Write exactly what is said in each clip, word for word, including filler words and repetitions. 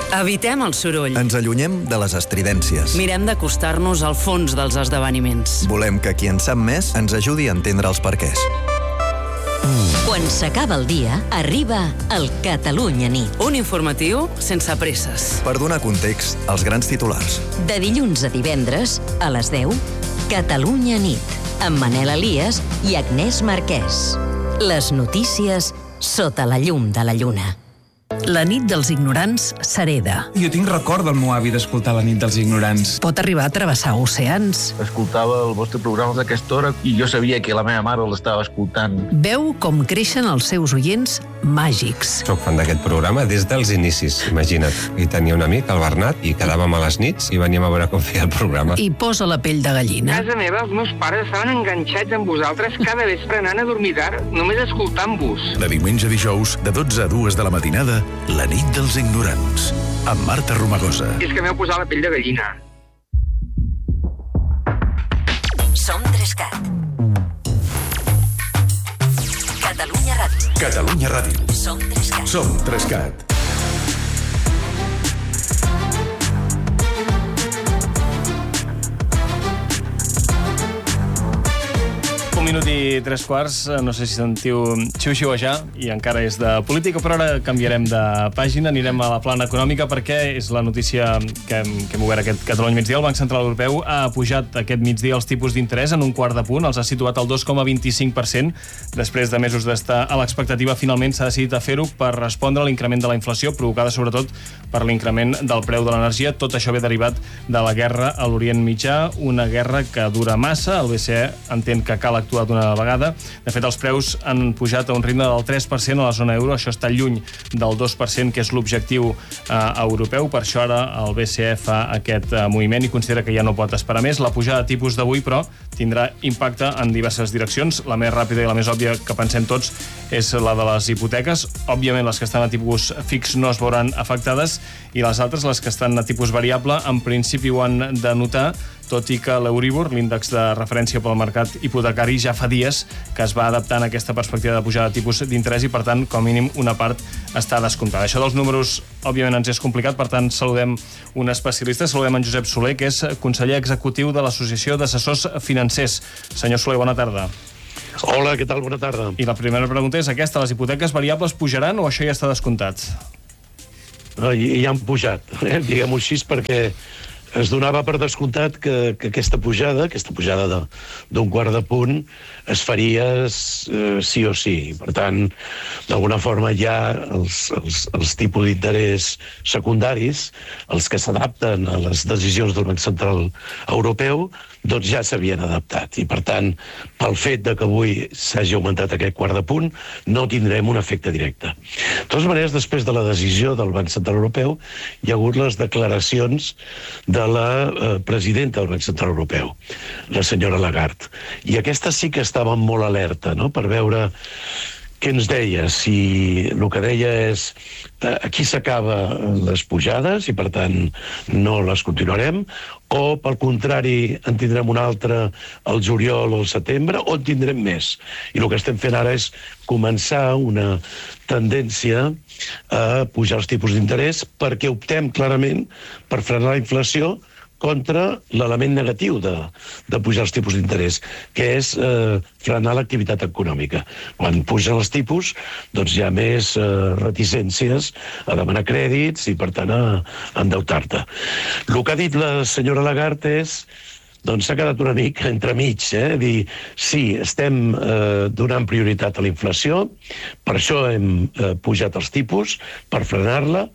Evitem el soroll. Ens allunyem de les estridències. Mirem d'acostar-nos al fons dels esdeveniments. Volem que qui en sap més ens ajudi a entendre els perquès. Quan s'acaba el dia, arriba el Catalunya Nit. Un informatiu sense presses. Per donar context als grans titulars. De dilluns a divendres, a les deu, Catalunya Nit, amb Manel Elias i Agnès Marquès. Les notícies sota la llum de la lluna. La nit dels ignorants s'hereda. Jo tinc record del meu avi d'escoltar La nit dels ignorants. Pot arribar a travessar oceans. Escoltava el vostre programa d'aquesta hora i jo sabia que la meva mare l'estava escoltant. Veu com creixen els seus oients màgics. Soc fan d'aquest programa des dels inicis, imagina't. I tenia un amic, el Bernat, i quedàvem a les nits i veníem a veure com feia el programa. I posa la pell de gallina. A casa meva, els meus pares estaven enganxats amb vosaltres cada vespre anant a dormir tard, només escoltant-vos. De diumenge a dijous, de dotze a dues de la matinada, La nit dels ignorants, amb Marta Romagosa. És que m'heu posat la pell de gallina. Som Trescat. Catalunya Ràdio. Catalunya Ràdio. Som Trescat. Som Trescat. Un minut i tres quarts, no sé si sentiu xiu-xiuejar, i encara és de política, però ara canviarem de pàgina, anirem a la plana econòmica, perquè és la notícia que hem, que hem obert aquest Catalunya migdia. El Banc Central Europeu ha pujat aquest migdia els tipus d'interès en un quart de punt, els ha situat al dos coma vint-i-cinc per cent. Després de mesos d'estar a l'expectativa, finalment s'ha decidit a fer-ho per respondre a l'increment de la inflació, provocada sobretot per l'increment del preu de l'energia. Tot això ve derivat de la guerra a l'Orient Mitjà, una guerra que dura massa. El B C E entén que cal actuar d'una vegada. De fet, els preus han pujat a un ritme del tres per cent a la zona euro. Això està lluny del dos per cent, que és l'objectiu eh, europeu. Per això ara el B C E fa aquest eh, moviment i considera que ja no pot esperar més. La pujada de tipus d'avui, però, tindrà impacte en diverses direccions. La més ràpida i la més òbvia que pensem tots és la de les hipoteques. Òbviament, les que estan a tipus fix no es veuran afectades, i les altres, les que estan a tipus variable, en principi ho han de notar, tot i que l'Euribor, l'índex de referència pel mercat hipotecari, ja fa dies que es va adaptant a aquesta perspectiva de pujada de tipus d'interès i, per tant, com a mínim, una part està descomptada. Això dels números, òbviament, ens és complicat, per tant, saludem un especialista, saludem en Josep Soler, que és conseller executiu de l'Associació d'Assessors Financers. Senyor Soler, bona tarda. Hola, què tal? Bona tarda. I la primera pregunta és aquesta: les hipoteques variables pujaran o això ja està descomptat? No, ja han pujat, eh? diguem-ho així, perquè es donava per descomptat que, que aquesta pujada, aquesta pujada d'un quart de punt, es faria eh, sí o sí. Per tant, d'alguna forma ja els, els, els tipus d'interès secundaris, els que s'adapten a les decisions del Banc Central Europeu, doncs ja s'havien adaptat. I, per tant, pel fet de que avui s'hagi augmentat aquest quart de punt, no tindrem un efecte directe. De totes maneres, després de la decisió del Banc Central Europeu, hi ha hagut les declaracions de la eh, presidenta del Banc Central Europeu, la senyora Lagarde. I aquesta sí que estava molt alerta, no?, per veure què ens deia, si el que deia és eh, aquí s'acaben les pujades i, per tant, no les continuarem, o, pel contrari, en tindrem una altra al juliol o al setembre, o en tindrem més. I el que estem fent ara és començar una tendència a pujar els tipus d'interès perquè optem clarament per frenar la inflació contra l'element negatiu de, de pujar els tipus d'interès, que és eh, frenar l'activitat econòmica. Quan pugen els tipus, doncs hi ha més eh, reticències a demanar crèdits i, per tant, a, a endeutar-te. El que ha dit la senyora Lagarde és, doncs s'ha quedat una mica entremig, eh? Dir, sí, estem eh, donant prioritat a la inflació, per això hem eh, pujat els tipus, per frenar-la,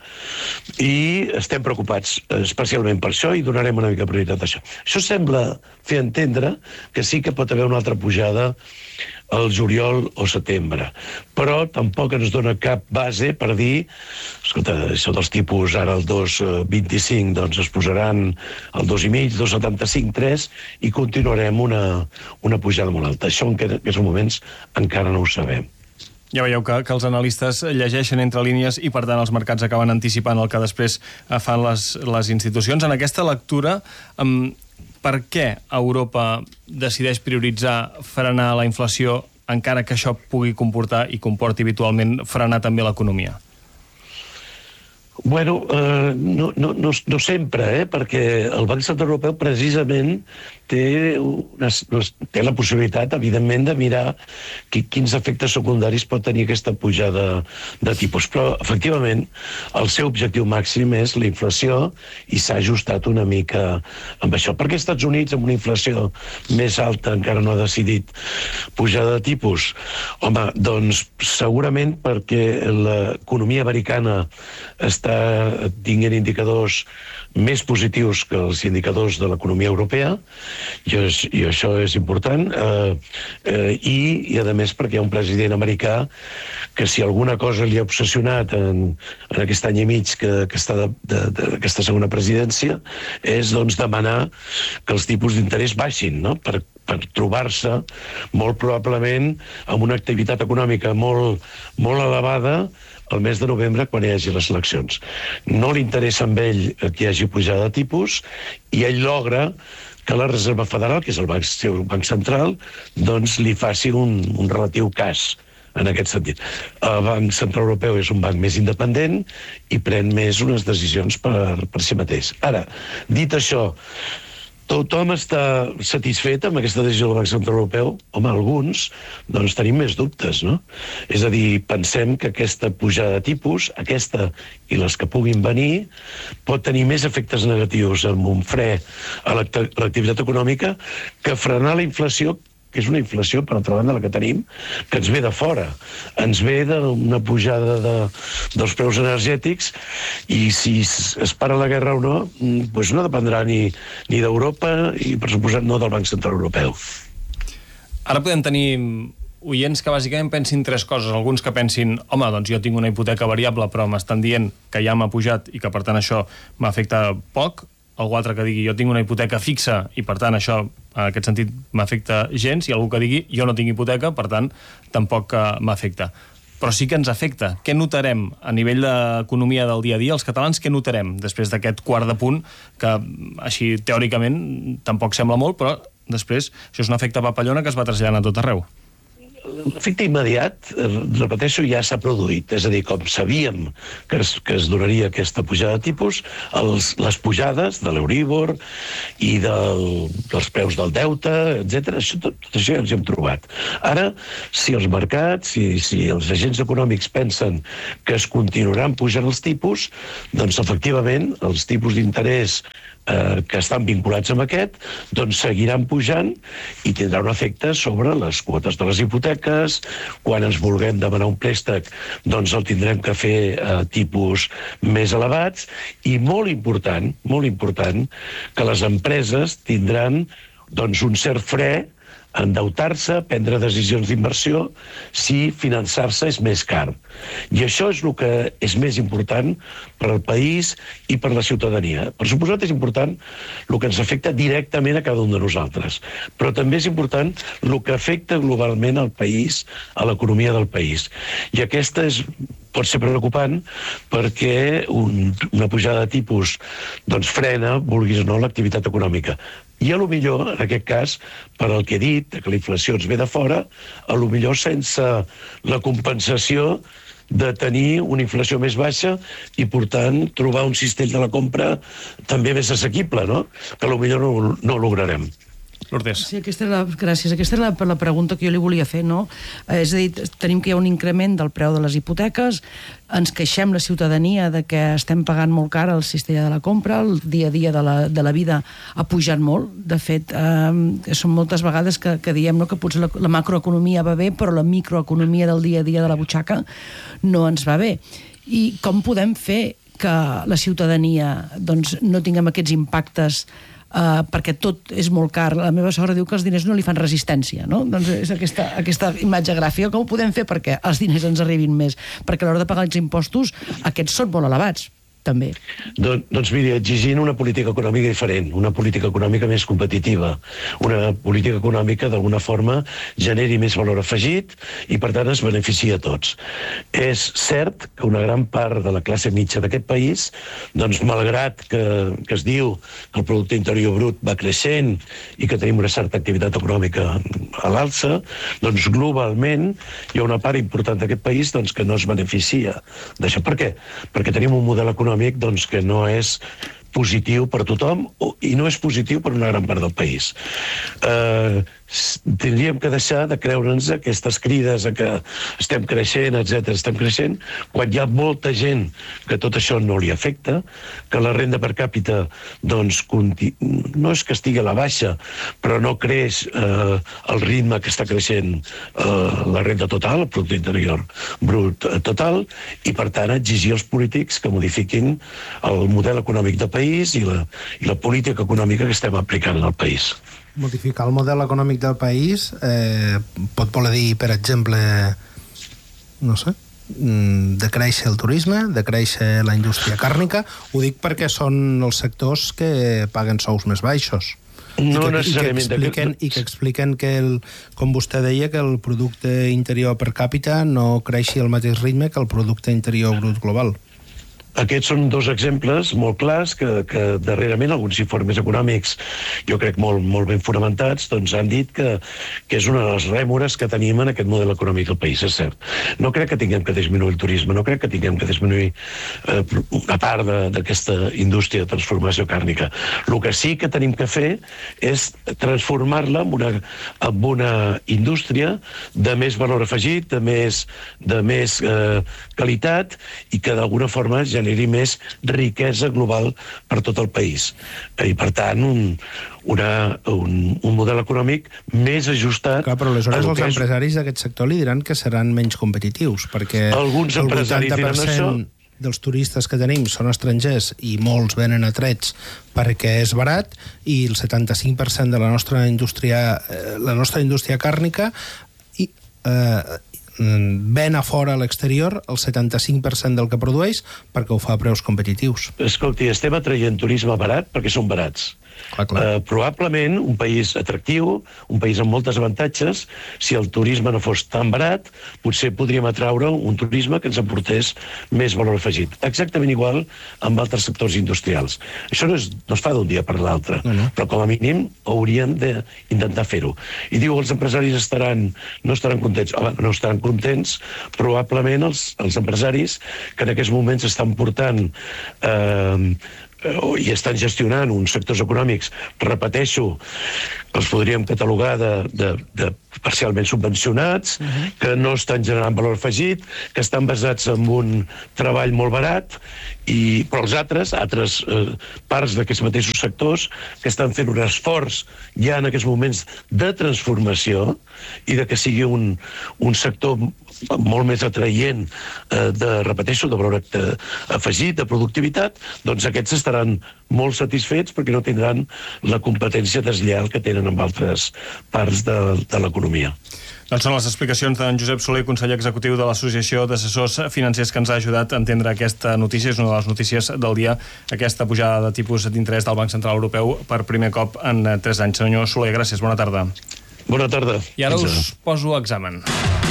i estem preocupats especialment per això i donarem una mica prioritat a això. Això sembla fer entendre que sí que pot haver una altra pujada al juliol o setembre, però tampoc ens dona cap base per dir, escolta, això dels tipus ara el dos coma vint-i-cinc, doncs es posaran al dos coma cinc, dos coma setanta-cinc, tres, i continuarem una, una pujada molt alta. Això en aquests moments encara no ho sabem. Ja veieu que, que els analistes llegeixen entre línies i, per tant, els mercats acaben anticipant el que després fan les, les institucions. En aquesta lectura, um, per què Europa decideix prioritzar frenar la inflació, encara que això pugui comportar i comporti habitualment frenar també l'economia? Bueno, eh, no, no, no, no sempre, eh? Perquè el Banc Central Europeu precisament té, unes, té la possibilitat, evidentment, de mirar qui, quins efectes secundaris pot tenir aquesta pujada de tipus. Però, efectivament, el seu objectiu màxim és la inflació i s'ha ajustat una mica amb això. Per què als Estats Units, amb una inflació més alta, encara no ha decidit pujada de tipus? Home, doncs segurament perquè l'economia americana està tinguent indicadors més positius que els indicadors de l'economia europea, i, és, i això és important, eh, eh, i, i a més perquè hi ha un president americà que si alguna cosa li ha obsessionat en, en aquest any i mig que, que està d'aquesta segona presidència és doncs demanar que els tipus d'interès baixin, no? per, per trobar-se molt probablement amb una activitat econòmica molt, molt elevada el mes de novembre quan hi hagi les eleccions. No li interessa amb ell que hi hagi pujada de tipus i ell logra que la Reserva Federal, que és el banc, el banc central, doncs li faci un, un relatiu cas en aquest sentit. El Banc Central Europeu és un banc més independent i pren més unes decisions per, per si mateix. Ara, dit això, tothom està satisfet amb aquesta decisió del Banc Central Europeu? Home, alguns, doncs tenim més dubtes, no? És a dir, pensem que aquesta pujada de tipus, aquesta i les que puguin venir, pot tenir més efectes negatius amb un fre a l'activitat econòmica que frenar la inflació, que és una inflació, per altra banda, la que tenim, que ens ve de fora. Ens ve d'una pujada de, dels preus energètics i si es para la guerra o no, doncs no dependrà ni, ni d'Europa i, per suposat, no del Banc Central Europeu. Ara podem tenir oients que bàsicament pensin tres coses. Alguns que pensin, home, doncs jo tinc una hipoteca variable però m'estan dient que ja m'ha pujat i que per tant això m'afecta poc. Algú altre que digui jo tinc una hipoteca fixa i per tant això en aquest sentit m'afecta gens, i algú que digui jo no tinc hipoteca, per tant tampoc m'afecta. Però sí que ens afecta. Què notarem a nivell d'economia del dia a dia? Els catalans què notarem després d'aquest quart de punt que així teòricament tampoc sembla molt, però després això és un efecte papallona que es va traslladant a tot arreu. L'efecte immediat, repeteixo, ja s'ha produït. És a dir, com sabíem que es, que es donaria aquesta pujada de tipus, els, les pujades de l'Euríbor i del, dels preus del deute, etcètera, això, tot, tot això ja ens hem trobat. Ara, si els mercats, si, si els agents econòmics pensen que es continuaran pujant els tipus, doncs efectivament els tipus d'interès Eh, que estan vinculats amb aquest, doncs seguiran pujant i tindrà un efecte sobre les quotes de les hipoteques. Quan ens vulguem demanar un préstec, doncs el tindrem que fer a eh, tipus més elevats, i molt important, molt important, que les empreses tindran doncs un cert fre endeutar-se, prendre decisions d'inversió, si finançar-se és més car. I això és el que és més important per al país i per la ciutadania. Per suposat és important el que ens afecta directament a cada un de nosaltres, però també és important el que afecta globalment al país, a l'economia del país. I aquesta és pot ser preocupant perquè un, una pujada de tipus doncs frena, vulguis o no, l'activitat econòmica. I a lo millor, en aquest cas, per al que he dit, que la inflació ens ve de fora, a lo millor sense la compensació de tenir una inflació més baixa i, per tant, trobar un cistell de la compra també més assequible, no? Que a lo millor no, no ho lograrem. Lourdes. Sí, aquesta és la, gràcies. Aquesta és la, la pregunta que jo li volia fer, no? És a dir, tenim que hi ha un increment del preu de les hipoteques, ens queixem la ciutadania de que estem pagant molt car el cistell de la compra, el dia a dia de la, de la vida ha pujat molt. De fet, eh, són moltes vegades que, que diem no, que potser la, la macroeconomia va bé, però la microeconomia del dia a dia de la butxaca no ens va bé. I com podem fer que la ciutadania doncs, no tinguem aquests impactes Uh, perquè tot és molt car. La meva sogra diu que els diners no li fan resistència, no? Doncs és aquesta, aquesta imatge gràfica. Com ho podem fer perquè els diners ens arribin més? Perquè a l'hora de pagar els impostos, aquests són molt elevats, també. Don, doncs miri, exigint una política econòmica diferent, una política econòmica més competitiva, una política econòmica d'alguna forma generi més valor afegit i per tant es beneficia a tots. És cert que una gran part de la classe mitja d'aquest país, doncs malgrat que, que es diu que el producte interior brut va creixent i que tenim una certa activitat econòmica a l'alça, doncs globalment hi ha una part important d'aquest país doncs, que no es beneficia d'això. Per què? Perquè tenim un model econòmic econòmic doncs, que no és positiu per tothom i no és positiu per una gran part del país. Eh, tindríem que deixar de creure'ns aquestes crides a que estem creixent, etcètera, estem creixent, quan hi ha molta gent que tot això no li afecta, que la renda per càpita doncs, no és que estigui a la baixa, però no creix eh, el ritme que està creixent eh, la renda total, el producte interior brut total, i per tant exigir als polítics que modifiquin el model econòmic del país i la, i la política econòmica que estem aplicant al país. Modificar el model econòmic del país eh, pot voler dir, per exemple, no sé, de créixer el turisme, de créixer la indústria càrnica. Ho dic perquè són els sectors que paguen sous més baixos. No I que, necessàriament. I que expliquen, i que, expliquen que el, com vostè deia, que el producte interior per càpita no creixi al mateix ritme que el producte interior brut global. Aquests són dos exemples molt clars que, que darrerament alguns informes econòmics, jo crec molt, molt ben fonamentats, doncs han dit que, que és una de les rèmores que tenim en aquest model econòmic del país, és cert. No crec que tinguem que disminuir el turisme, no crec que tinguem que disminuir eh, una part d'aquesta indústria de transformació càrnica. El que sí que tenim que fer és transformar-la en una, en una indústria de més valor afegit, de més, de més eh, qualitat i que d'alguna forma ja generi més riquesa global per tot el país. I, per tant, un, una, un, un model econòmic més ajustat... Clar, però aleshores els empresaris d'aquest sector li diran que seran menys competitius, perquè alguns empresaris el vuitanta per cent dels turistes que tenim són estrangers i molts venen atrets perquè és barat, i el setanta-cinc per cent de la nostra indústria, la nostra indústria càrnica i... Eh, ven a fora a l'exterior el setanta-cinc per cent del que produeix perquè ho fa a preus competitius. Escolti, estem atraient turisme barat perquè són barats. Clar, clar. Uh, probablement un país atractiu, un país amb moltes avantatges, si el turisme no fos tan barat, potser podríem atraure un turisme que ens aportés més valor afegit. Exactament igual amb altres sectors industrials. Això no es, no es fa d'un dia per l'altre, no, no. però com a mínim hauríem d'intentar fer-ho. I diu, els empresaris estaran, no estaran contents. Home, no estaran contents, probablement els, els empresaris que en aquests moments estan portant eh, i estan gestionant uns sectors econòmics, repeteixo, els podríem catalogar de, de, de parcialment subvencionats, uh-huh. que no estan generant valor afegit, que estan basats en un treball molt barat, i, però els altres, altres eh, parts d'aquests mateixos sectors, que estan fent un esforç ja en aquests moments de transformació i de que sigui un, un sector molt més atraient eh, de, repeteixo, de valor afegit, de productivitat, doncs aquests estaran molt satisfets perquè no tindran la competència deslleial que tenen en altres parts de, de l'economia. Doncs són les explicacions d'en Josep Soler, conseller executiu de l'Associació d'Assessors Financers, que ens ha ajudat a entendre aquesta notícia. És una de les notícies del dia, aquesta pujada de tipus d'interès del Banc Central Europeu per primer cop en tres anys. Senyor Soler, gràcies, bona tarda. Bona tarda. I ara us poso examen.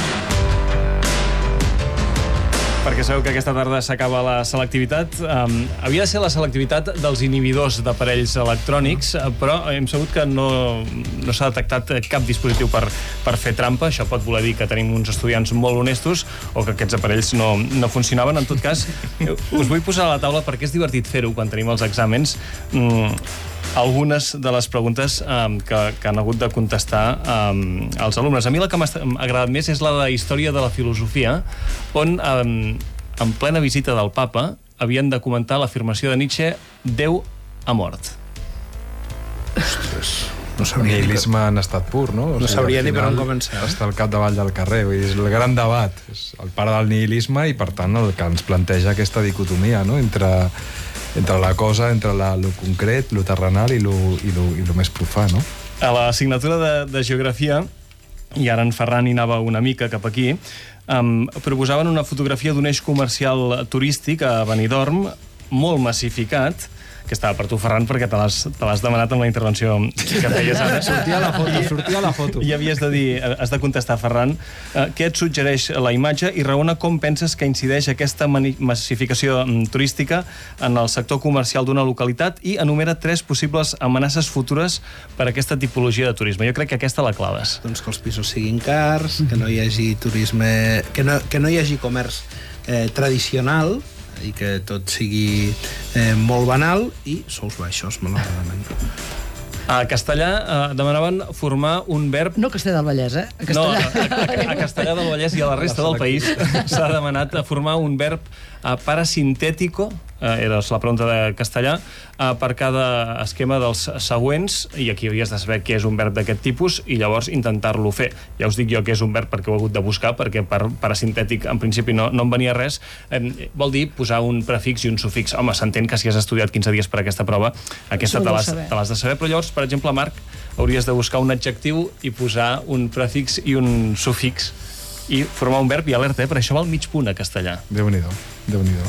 Perquè sabeu que aquesta tarda s'acaba la selectivitat. Um, havia de ser la selectivitat dels inhibidors d'aparells electrònics, però hem sabut que no, no s'ha detectat cap dispositiu per, per fer trampa. Això pot voler dir que tenim uns estudiants molt honestos o que aquests aparells no, no funcionaven. En tot cas, us vull posar a la taula perquè és divertit fer-ho quan tenim els exàmens. Mm, algunes de les preguntes um, que, que han hagut de contestar um, els alumnes. A mi la que m'ha agradat més és la de Història de la Filosofia, on um, en plena visita del papa havien de comentar l'afirmació de Nietzsche: Déu ha mort. Ostres, no sabria el nihilisme en estat pur, no? O no sigui, sabria ni per on començar. Està al capdavall del carrer, vull dir, és el gran debat, és el pare del nihilisme i per tant el que ens planteja aquesta dicotomia, no?, entre, entre la cosa, entre la, lo concret, lo terrenal i lo, i lo, i lo més profà, no? A l'assignatura de, de Geografia, i ara en Ferran hi anava una mica cap aquí, um, proposaven una fotografia d'un eix comercial turístic a Benidorm, molt massificat, que estava per tu, Ferran, perquè te l'has demanat amb la intervenció que feies ara. Sortia la foto, sortia la foto. I havies de dir, has de contestar, Ferran, eh, què et suggereix la imatge i raona com penses que incideix aquesta massificació turística en el sector comercial d'una localitat i enumera tres possibles amenaces futures per a aquesta tipologia de turisme. Jo crec que aquesta la claves. Doncs que els pisos siguin cars, que no hi hagi turisme... que no, que no hi hagi comerç eh, tradicional, i que tot sigui eh, molt banal i sous baixos, malauradament. A Castellà eh, demanaven formar un verb... No Castellà del Vallès, eh? A No, a, Castellà. a, a Castellà del Vallès i a la resta del país s'ha demanat formar un verb eh, parasintètico, eh, era la pregunta de Castellà, eh, per cada esquema dels següents, i aquí havies de saber què és un verb d'aquest tipus i llavors intentar-lo fer. Ja us dic jo que és un verb perquè ho he hagut de buscar, perquè per parasintètic en principi no, no em venia res. Eh, vol dir posar un prefix i un sufix. Home, s'entén que si has estudiat quinze dies per aquesta prova, aquesta te l'has te l'has de saber, però llavors, per exemple, Marc, hauries de buscar un adjectiu i posar un prefix i un sufix i formar un verb, i alerta, eh? Per això val mig punt a castellà. Déu-n'hi-do, Déu-n'hi-do.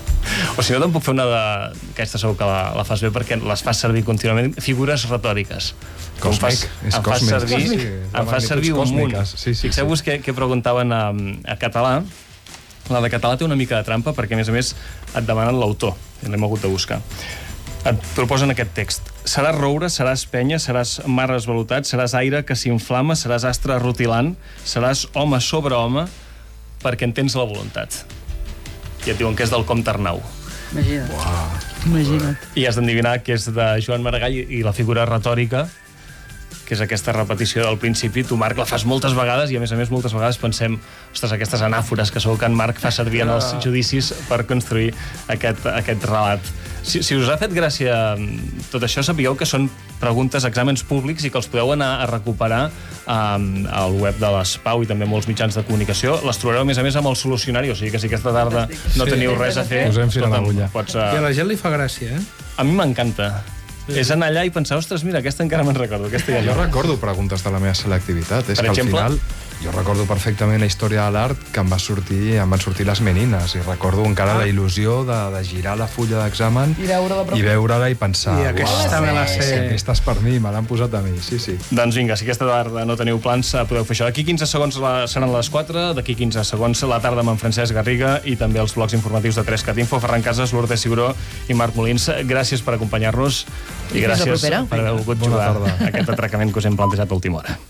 O si no, te'n puc fer una de... Aquesta segur que la, la fas bé perquè les fas servir contínuament. Figures retòriques. Com Còsmic, és em fas còsmic. servir, Sí, sí, em fas servir un munt. Sí, sí, Fixeu-vos sí. què, què preguntaven a, a català. La de català té una mica de trampa perquè, a més a més, et demanen l'autor. I l'hem hagut de buscar. Et proposen aquest text. Seràs roure, seràs penya, seràs mar esvalutat, seràs aire que s'inflama, seràs astre rutilant, seràs home sobre home, perquè en tens la voluntat. I et diuen que és del Comte Arnau. Imagina't. Uau. Imagina't. I has d'endevinar que és de Joan Maragall i la figura retòrica, que és aquesta repetició del principi. Tu, Marc, la fas moltes vegades i, a més a més, moltes vegades pensem, ostres, aquestes anàfores que segur que en Marc fa servir en els judicis per construir aquest, aquest relat. Si, si us ha fet gràcia tot això, sapigueu que són preguntes, exàmens públics i que els podeu anar a recuperar um, al web de l'Espau i també molts mitjans de comunicació. Les trobareu, a més a més, amb el solucionari, o sigui que si aquesta tarda no Sí. teniu res a fer... Posem fil a l'agulla. Pots, I a uh... la gent li fa gràcia, eh? A mi m'encanta. És anar allà i pensar, ostres, mira, aquesta encara me'n recordo, aquesta ja Jo no. recordo preguntes de la meva selectivitat. És Per que exemple? al final jo recordo perfectament la història de l'art que em va sortir, em van sortir les menines i recordo encara la il·lusió de, de girar la fulla d'examen I veure-la prop. i veure-la i pensar, I aquesta me la sé. si aquesta és per mi, me l'han posat a mi, sí, sí. Doncs vinga, si aquesta tarda no teniu plans, podeu fer això. D'aquí quinze segons la, seran les quatre, d'aquí quinze segons la tarda amb en Francesc Garriga i també els blocs informatius de tres cat info, Ferran Casas, Lourdes Cigró i Marc Molins. Gràcies per acompanyar-nos i Fins la gràcies propera. per haver volgut Bona jugar tarda. a aquest atracament que us hem plantejat a última hora.